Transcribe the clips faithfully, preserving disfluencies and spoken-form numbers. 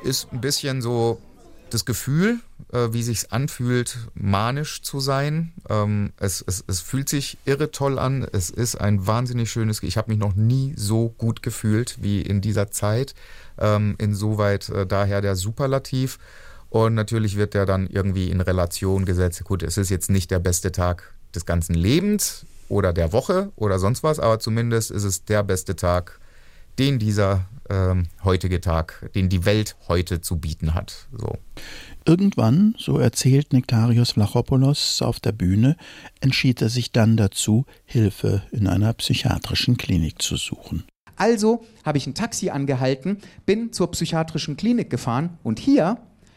ist ein bisschen so das Gefühl, äh, wie sich's anfühlt, manisch zu sein. Ähm, es, es, es fühlt sich irre toll an. Es ist ein wahnsinnig schönes. Ich habe mich noch nie so gut gefühlt wie in dieser Zeit. Ähm, insoweit äh, daher der Superlativ. Und natürlich wird der dann irgendwie in Relation gesetzt. Gut, es ist jetzt nicht der beste Tag des ganzen Lebens oder der Woche oder sonst was, aber zumindest ist es der beste Tag, den dieser ähm, heutige Tag, den die Welt heute zu bieten hat. So. Irgendwann, so erzählt Nektarios Vlachopoulos auf der Bühne, entschied er sich dann dazu, Hilfe in einer psychiatrischen Klinik zu suchen. Also habe ich ein Taxi angehalten, bin zur psychiatrischen Klinik gefahren und hier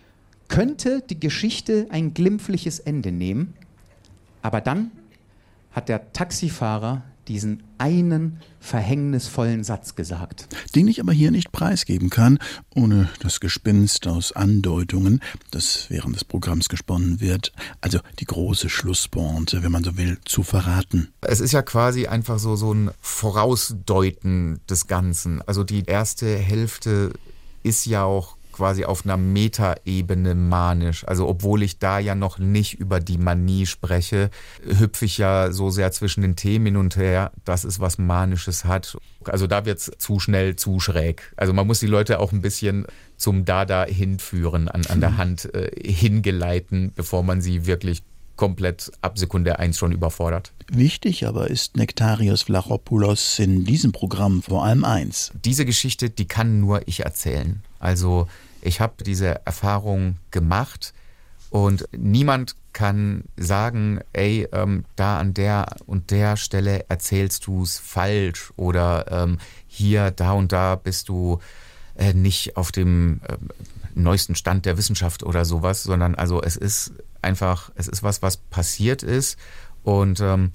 könnte die Geschichte ein glimpfliches Ende nehmen, aber dann hat der Taxifahrer diesen einen verhängnisvollen Satz gesagt. Den ich aber hier nicht preisgeben kann, ohne das Gespinst aus Andeutungen, das während des Programms gesponnen wird, also die große Schlusspointe, wenn man so will, zu verraten. Es ist ja quasi einfach so, so ein Vorausdeuten des Ganzen. Also die erste Hälfte ist ja auch quasi auf einer Metaebene manisch. Also obwohl ich da ja noch nicht über die Manie spreche, hüpfe ich ja so sehr zwischen den Themen hin und her, dass es was Manisches hat. Also da wird es zu schnell, zu schräg. Also man muss die Leute auch ein bisschen zum Dada hinführen, an, an der Hand äh, hingeleiten, bevor man sie wirklich komplett ab Sekunde eins schon überfordert. Wichtig aber ist Nektarios Vlachopoulos in diesem Programm vor allem eins. Diese Geschichte, die kann nur ich erzählen. Also ich habe diese Erfahrung gemacht und niemand kann sagen, ey, ähm, da an der und der Stelle erzählst du es falsch oder ähm, hier, da und da bist du äh, nicht auf dem äh, neuesten Stand der Wissenschaft oder sowas, sondern also es ist einfach, es ist was, was passiert ist und ähm,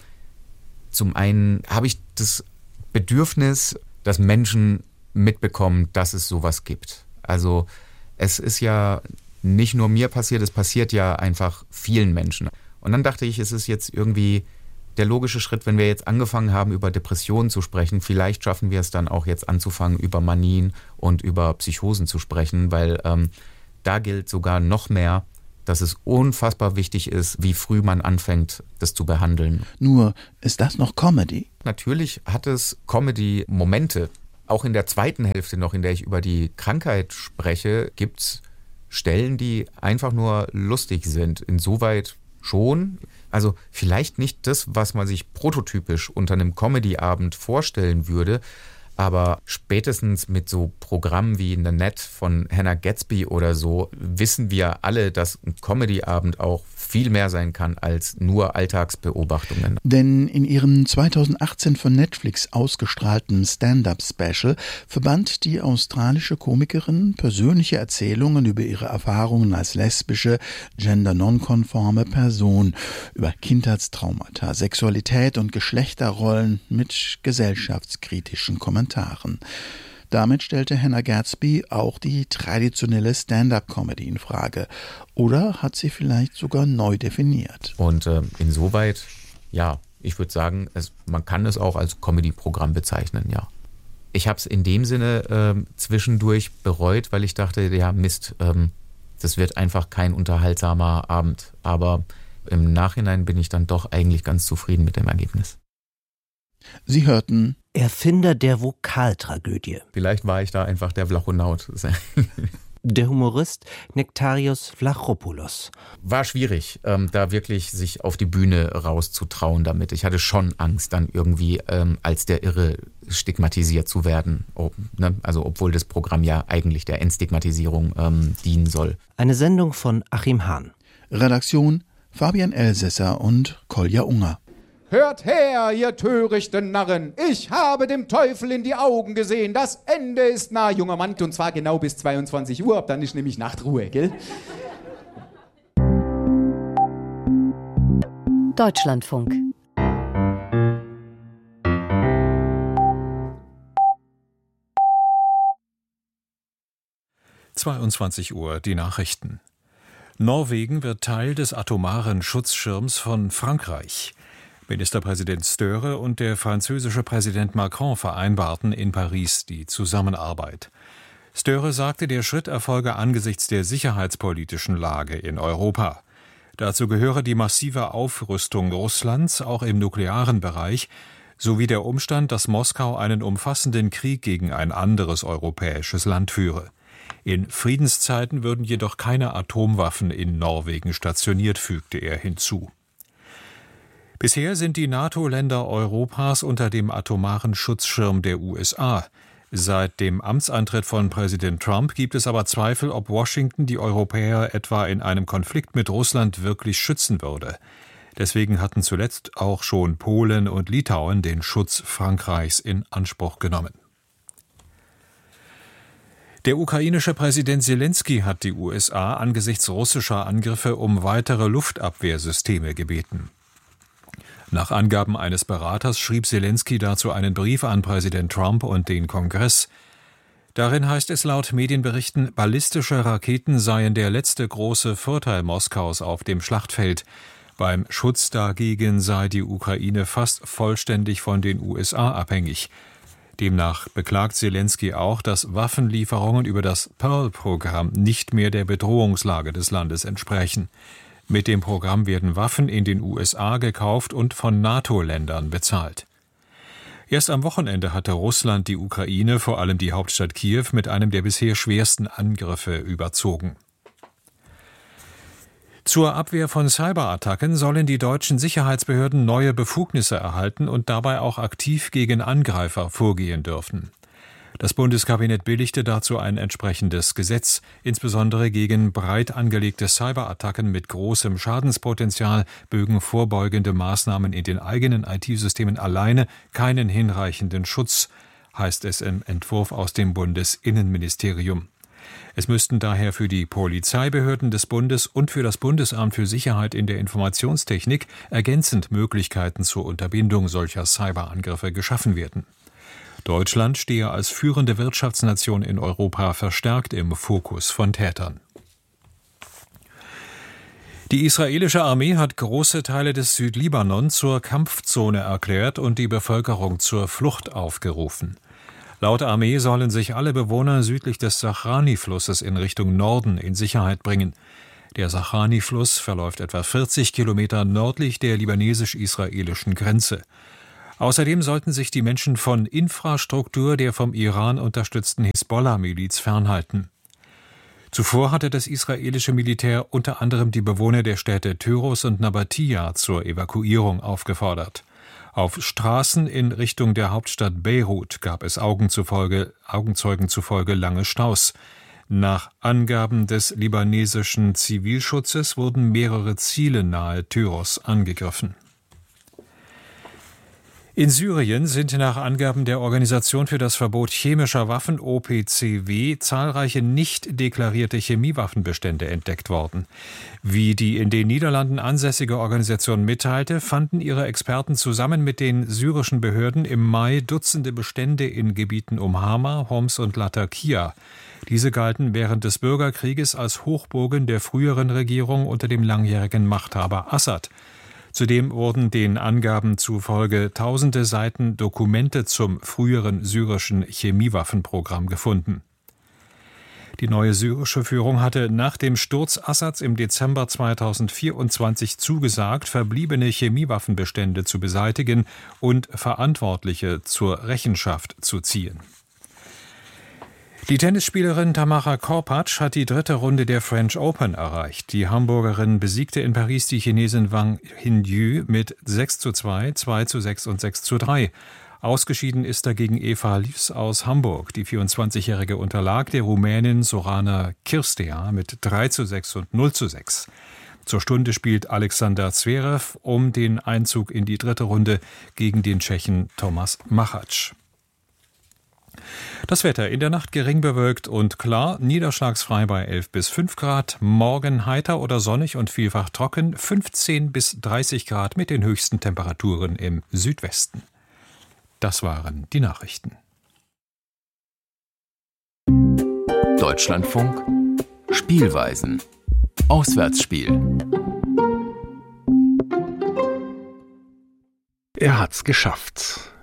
zum einen habe ich das Bedürfnis, dass Menschen mitbekommen, dass es sowas gibt. Also es ist ja nicht nur mir passiert, es passiert ja einfach vielen Menschen. Und dann dachte ich, es ist jetzt irgendwie der logische Schritt, wenn wir jetzt angefangen haben, über Depressionen zu sprechen, vielleicht schaffen wir es dann auch jetzt anzufangen, über Manien und über Psychosen zu sprechen, weil ähm, da gilt sogar noch mehr, dass es unfassbar wichtig ist, wie früh man anfängt, das zu behandeln. Nur, ist das noch Comedy? Natürlich hat es Comedy-Momente. Auch in der zweiten Hälfte noch, in der ich über die Krankheit spreche, gibt es Stellen, die einfach nur lustig sind. Insoweit schon. Also vielleicht nicht das, was man sich prototypisch unter einem Comedy-Abend vorstellen würde, aber spätestens mit so Programmen wie Nanette von Hannah Gadsby oder so wissen wir alle, dass ein Comedy-Abend auch viel mehr sein kann als nur Alltagsbeobachtungen. Denn in ihrem zweitausendachtzehn von Netflix ausgestrahlten Stand-Up-Special verband die australische Komikerin persönliche Erzählungen über ihre Erfahrungen als lesbische, gender-nonkonforme Person, über Kindheitstraumata, Sexualität und Geschlechterrollen mit gesellschaftskritischen Kommentaren. Damit stellte Hannah Gadsby auch die traditionelle Stand-up-Comedy in Frage. Oder hat sie vielleicht sogar neu definiert? Und äh, insoweit, ja, ich würde sagen, es, man kann es auch als Comedy-Programm bezeichnen, ja. Ich habe es in dem Sinne äh, zwischendurch bereut, weil ich dachte, ja Mist, ähm, das wird einfach kein unterhaltsamer Abend. Aber im Nachhinein bin ich dann doch eigentlich ganz zufrieden mit dem Ergebnis. Sie hörten Erfinder der Vokaltragödie. Vielleicht war ich da einfach der Vlachonaut. Der Humorist Nektarios Vlachopoulos. War schwierig, ähm, da wirklich sich auf die Bühne rauszutrauen damit. Ich hatte schon Angst, dann irgendwie ähm, als der Irre stigmatisiert zu werden. Ob, ne? Also obwohl das Programm ja eigentlich der Entstigmatisierung ähm, dienen soll. Eine Sendung von Achim Hahn. Redaktion Fabian Elsässer und Kolja Unger. Hört her, ihr törichten Narren, ich habe dem Teufel in die Augen gesehen, das Ende ist nah, junger Mann, und zwar genau bis zweiundzwanzig Uhr, ab dann ist nämlich Nachtruhe, gell? Deutschlandfunk. zweiundzwanzig Uhr, die Nachrichten. Norwegen wird Teil des atomaren Schutzschirms von Frankreich. Ministerpräsident Støre und der französische Präsident Macron vereinbarten in Paris die Zusammenarbeit. Störe sagte, der Schritt erfolge angesichts der sicherheitspolitischen Lage in Europa. Dazu gehöre die massive Aufrüstung Russlands, auch im nuklearen Bereich, sowie der Umstand, dass Moskau einen umfassenden Krieg gegen ein anderes europäisches Land führe. In Friedenszeiten würden jedoch keine Atomwaffen in Norwegen stationiert, fügte er hinzu. Bisher sind die NATO-Länder Europas unter dem atomaren Schutzschirm der U S A. Seit dem Amtsantritt von Präsident Trump gibt es aber Zweifel, ob Washington die Europäer etwa in einem Konflikt mit Russland wirklich schützen würde. Deswegen hatten zuletzt auch schon Polen und Litauen den Schutz Frankreichs in Anspruch genommen. Der ukrainische Präsident Selenskyj hat die U S A angesichts russischer Angriffe um weitere Luftabwehrsysteme gebeten. Nach Angaben eines Beraters schrieb Selenskyj dazu einen Brief an Präsident Trump und den Kongress. Darin heißt es laut Medienberichten, ballistische Raketen seien der letzte große Vorteil Moskaus auf dem Schlachtfeld. Beim Schutz dagegen sei die Ukraine fast vollständig von den U S A abhängig. Demnach beklagt Selenskyj auch, dass Waffenlieferungen über das Pearl-Programm nicht mehr der Bedrohungslage des Landes entsprechen. Mit dem Programm werden Waffen in den U S A gekauft und von NATO-Ländern bezahlt. Erst am Wochenende hatte Russland die Ukraine, vor allem die Hauptstadt Kiew, mit einem der bisher schwersten Angriffe überzogen. Zur Abwehr von Cyberattacken sollen die deutschen Sicherheitsbehörden neue Befugnisse erhalten und dabei auch aktiv gegen Angreifer vorgehen dürfen. Das Bundeskabinett billigte dazu ein entsprechendes Gesetz. Insbesondere gegen breit angelegte Cyberattacken mit großem Schadenspotenzial bögen vorbeugende Maßnahmen in den eigenen I T-Systemen alleine keinen hinreichenden Schutz, heißt es im Entwurf aus dem Bundesinnenministerium. Es müssten daher für die Polizeibehörden des Bundes und für das Bundesamt für Sicherheit in der Informationstechnik ergänzend Möglichkeiten zur Unterbindung solcher Cyberangriffe geschaffen werden. Deutschland stehe als führende Wirtschaftsnation in Europa verstärkt im Fokus von Tätern. Die israelische Armee hat große Teile des Südlibanon zur Kampfzone erklärt und die Bevölkerung zur Flucht aufgerufen. Laut Armee sollen sich alle Bewohner südlich des Sachrani-Flusses in Richtung Norden in Sicherheit bringen. Der Sachrani-Fluss verläuft etwa vierzig Kilometer nördlich der libanesisch-israelischen Grenze. Außerdem sollten sich die Menschen von Infrastruktur der vom Iran unterstützten Hisbollah-Miliz fernhalten. Zuvor hatte das israelische Militär unter anderem die Bewohner der Städte Tyros und Nabatia zur Evakuierung aufgefordert. Auf Straßen in Richtung der Hauptstadt Beirut gab es Augen zufolge, Augenzeugen zufolge lange Staus. Nach Angaben des libanesischen Zivilschutzes wurden mehrere Ziele nahe Tyros angegriffen. In Syrien sind nach Angaben der Organisation für das Verbot chemischer Waffen O P C W zahlreiche nicht deklarierte Chemiewaffenbestände entdeckt worden. Wie die in den Niederlanden ansässige Organisation mitteilte, fanden ihre Experten zusammen mit den syrischen Behörden im Mai Dutzende Bestände in Gebieten um Hama, Homs und Latakia. Diese galten während des Bürgerkrieges als Hochburgen der früheren Regierung unter dem langjährigen Machthaber Assad. Zudem wurden den Angaben zufolge tausende Seiten Dokumente zum früheren syrischen Chemiewaffenprogramm gefunden. Die neue syrische Führung hatte nach dem Sturz Assads im Dezember zweitausendvierundzwanzig zugesagt, verbliebene Chemiewaffenbestände zu beseitigen und Verantwortliche zur Rechenschaft zu ziehen. Die Tennisspielerin Tamara Korpatsch hat die dritte Runde der French Open erreicht. Die Hamburgerin besiegte in Paris die Chinesin Wang Hinyu mit sechs zu zwei, zwei zu sechs und sechs zu drei. Ausgeschieden ist dagegen Eva Lies aus Hamburg. Die vierundzwanzigjährige unterlag der Rumänin Sorana Cirstea mit drei zu sechs und null zu sechs. Zur Stunde spielt Alexander Zverev um den Einzug in die dritte Runde gegen den Tschechen Tomáš Machač. Das Wetter in der Nacht gering bewölkt und klar, niederschlagsfrei bei elf bis fünf Grad, morgen heiter oder sonnig und vielfach trocken, fünfzehn bis dreißig Grad mit den höchsten Temperaturen im Südwesten. Das waren die Nachrichten. Deutschlandfunk Spielweisen. Auswärtsspiel. Er hat's geschafft.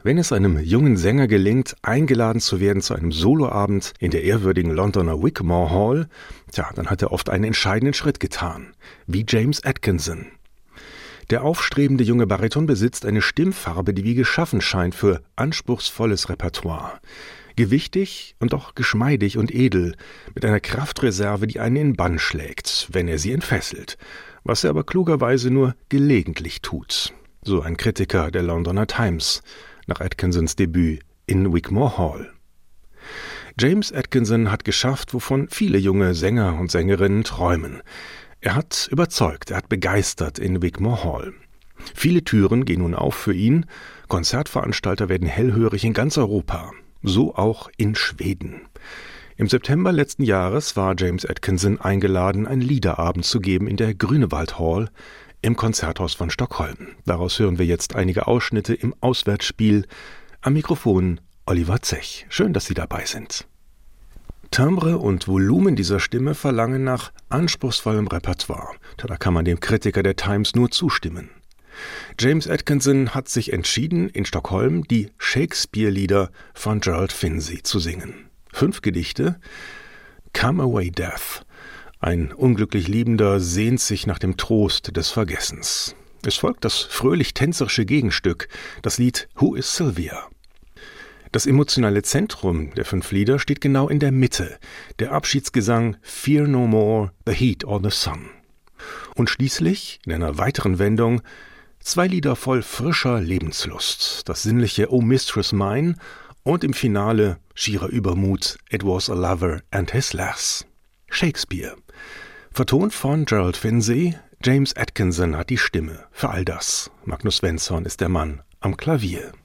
Wenn es einem jungen Sänger gelingt, eingeladen zu werden zu einem Soloabend in der ehrwürdigen Londoner Wigmore Hall, tja, dann hat er oft einen entscheidenden Schritt getan, wie James Atkinson. Der aufstrebende junge Bariton besitzt eine Stimmfarbe, die wie geschaffen scheint für anspruchsvolles Repertoire. Gewichtig und doch geschmeidig und edel, mit einer Kraftreserve, die einen in Bann schlägt, wenn er sie entfesselt, was er aber klugerweise nur gelegentlich tut. So ein Kritiker der Londoner Times nach Atkinsons Debüt in Wigmore Hall. James Atkinson hat geschafft, wovon viele junge Sänger und Sängerinnen träumen. Er hat überzeugt, er hat begeistert in Wigmore Hall. Viele Türen gehen nun auf für ihn, Konzertveranstalter werden hellhörig in ganz Europa, so auch in Schweden. Im September letzten Jahres war James Atkinson eingeladen, einen Liederabend zu geben in der Grünewald Hall im Konzerthaus von Stockholm. Daraus hören wir jetzt einige Ausschnitte im Auswärtsspiel. Am Mikrofon Oliver Zech. Schön, dass Sie dabei sind. Timbre und Volumen dieser Stimme verlangen nach anspruchsvollem Repertoire. Da kann man dem Kritiker der Times nur zustimmen. James Atkinson hat sich entschieden, in Stockholm die Shakespeare-Lieder von Gerald Finzi zu singen. Fünf Gedichte. Come Away Death. Ein unglücklich Liebender sehnt sich nach dem Trost des Vergessens. Es folgt das fröhlich-tänzerische Gegenstück, das Lied Who is Sylvia? Das emotionale Zentrum der fünf Lieder steht genau in der Mitte, der Abschiedsgesang Fear No More, The Heat or the Sun. Und schließlich, in einer weiteren Wendung, zwei Lieder voll frischer Lebenslust, das sinnliche Oh Mistress Mine und im Finale schierer Übermut It Was a Lover and His Lass. Shakespeare. Vertont von Gerald Finzi, James Atkinson hat die Stimme für all das. Magnus Svensson ist der Mann am Klavier.